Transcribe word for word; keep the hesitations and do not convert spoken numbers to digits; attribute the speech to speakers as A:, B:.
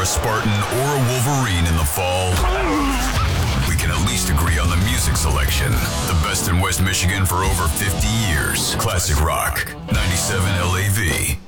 A: a Spartan or a Wolverine in the fall, we can at least agree on the music selection. The best in West Michigan for over fifty years. Classic Rock, ninety-seven L A V.